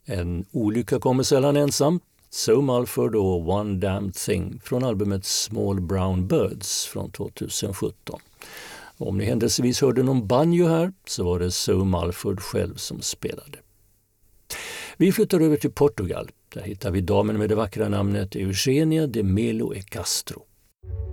En olycka kommer sällan ensam. So Mulford och One Damn Thing från albumet Small Brown Birds från 2017. Om ni händelsevis hörde någon banjo här så var det So Mulford själv som spelade. Vi flyttar över till Portugal. Där hittar vi damen med det vackra namnet Eugenia de Melo e Castro.